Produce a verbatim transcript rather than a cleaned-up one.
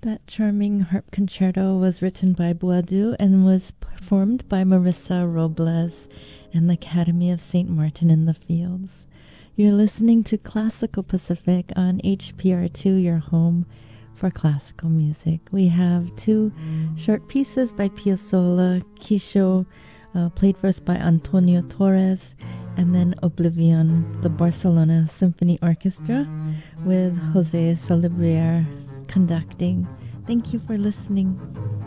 That charming harp concerto was written by Boileau and was performed by Marissa Robles and the Academy of Saint Martin in the Fields. You're listening to Classical Pacific on H P R two, your home for classical music. We have two short pieces by Piazzolla, Quixo, uh, played first by Antonio Torres, and then Oblivion, the Barcelona Symphony Orchestra, with Jose Salabriere conducting. Thank you for listening.